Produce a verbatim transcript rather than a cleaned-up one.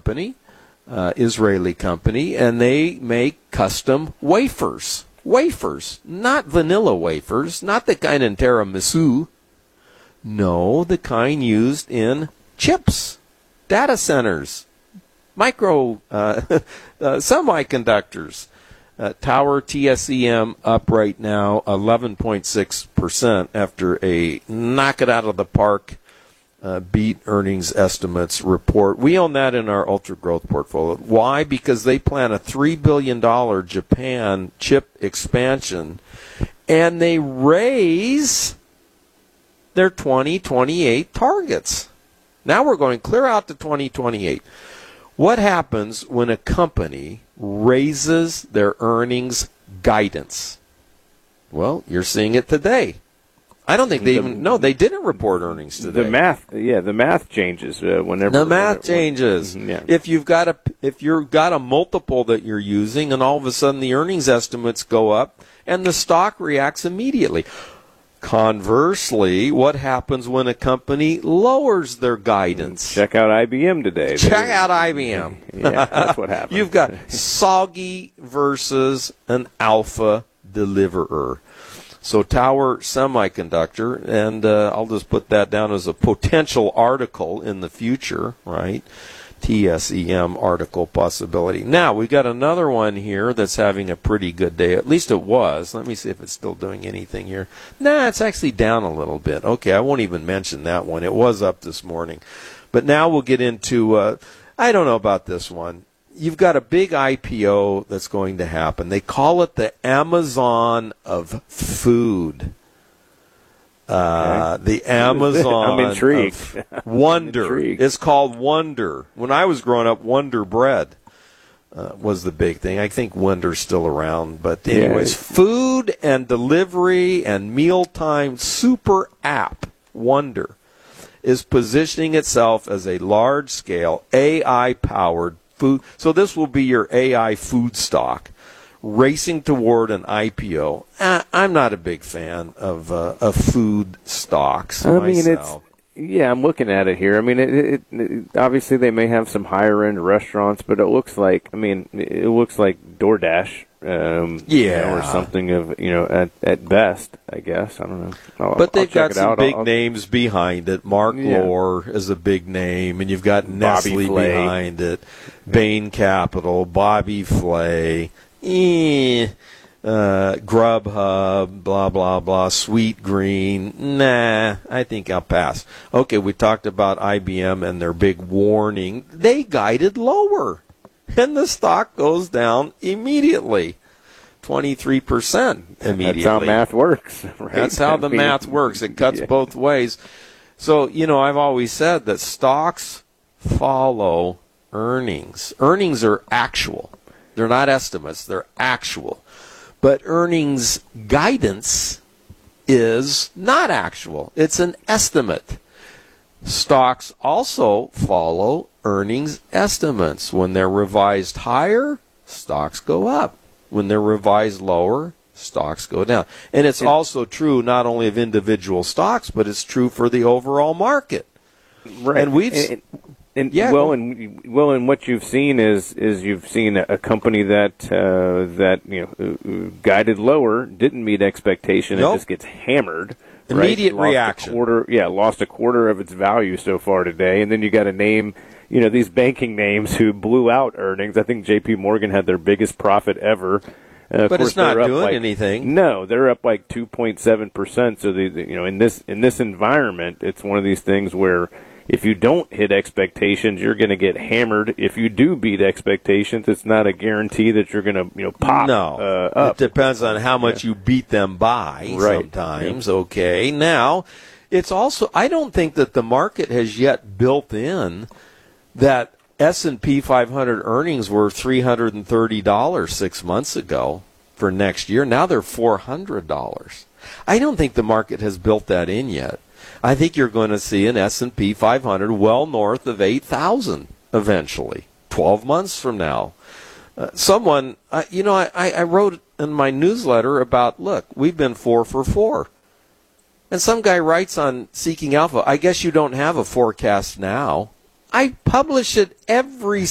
company, uh, Israeli company, and they make custom wafers. Wafers, not vanilla wafers, not the kind in tiramisu. No, the kind used in chips, data centers, micro uh, uh, semiconductors. Uh, Tower T S E M up right now eleven point six percent after a knock it out of the park uh, beat earnings estimates report. We own that in our ultra growth portfolio. Why? Because they plan a three billion dollars Japan chip expansion, and they raise their twenty twenty-eight targets. Now we're going clear out to twenty twenty-eight. What happens when a company raises their earnings guidance? Well, you're seeing it today. I don't think they the, even, no, they didn't report earnings today. The math, yeah, the math changes uh, whenever. The math whenever, changes. When, yeah. If you've got a, if you've got a multiple that you're using and all of a sudden the earnings estimates go up and the stock reacts immediately. Conversely, what happens when a company lowers their guidance? Check out I B M today. Check They're, out I B M. Yeah, that's what happens. You've got soggy versus an alpha deliverer. So Tower Semiconductor, and uh, I'll just put that down as a potential article in the future, right? T S E M article possibility. Now, we got another one here that's having a pretty good day. At least it was. Let me see if it's still doing anything here. Nah, it's actually down a little bit. Okay, I won't even mention that one. It was up this morning. But now we'll get into, uh, I don't know about this one. You've got a big I P O that's going to happen. They call it the Amazon of food. Uh, okay. The Amazon I'm intrigued. of Wonder. I'm intrigued. It's called Wonder. When I was growing up, Wonder Bread uh, was the big thing. I think Wonder's still around. But anyways, yeah. food and delivery and mealtime super app, Wonder, is positioning itself as a large-scale A I-powered food. So this will be your A I food stock, racing toward an I P O. Uh, I'm not a big fan of uh, of food stocks I myself. mean, it's yeah. I'm looking at it here. I mean, it, it, it obviously they may have some higher end restaurants, but it looks like I mean, it looks like DoorDash, um, yeah, you know, or something of you know at at best. I guess I don't know. I'll, but they've I'll got some big I'll, names behind it. Mark yeah. Lohr is a big name, and you've got Nestle Flay. behind it, Bain Capital, Bobby Flay. Eh, uh, Grubhub, blah, blah, blah, Sweet Green. Nah, I think I'll pass. Okay, we talked about I B M and their big warning. They guided lower, and the stock goes down immediately. twenty-three percent immediately. That's how math works. Right? That's how the I mean, math works. It cuts yeah. both ways. So, you know, I've always said that stocks follow earnings. Earnings are actual. They're not estimates. They're actual. But earnings guidance is not actual. It's an estimate. Stocks also follow earnings estimates. When they're revised higher, stocks go up. When they're revised lower, stocks go down. And it's also true not only of individual stocks, but it's true for the overall market. Right. And we've... And, And yeah, well, and well, and what you've seen is is you've seen a, a company that uh, that you know guided lower, didn't meet expectation, nope. and just gets hammered. Immediate right? reaction. A quarter, yeah, lost a quarter of its value so far today, and then you got to name, you know, these banking names who blew out earnings. I think J P Morgan had their biggest profit ever. Uh, but it's not doing like, anything. No, they're up like two point seven percent. So the, the you know in this in this environment, it's one of these things where if you don't hit expectations, you're going to get hammered. If you do beat expectations, it's not a guarantee that you're going to, you know, pop no. uh, up. It depends on how much yeah. you beat them by right. sometimes. Yeah. Okay. Now, it's also, I don't think that the market has yet built in that S and P five hundred earnings were three hundred thirty dollars six months ago for next year. Now they're four hundred dollars. I don't think the market has built that in yet. I think you're going to see an S and P five hundred well north of eight thousand eventually, twelve months from now. Uh, someone, uh, you know, I, I wrote in my newsletter about, look, we've been four for four. And some guy writes on Seeking Alpha, I guess you don't have a forecast now. I publish it every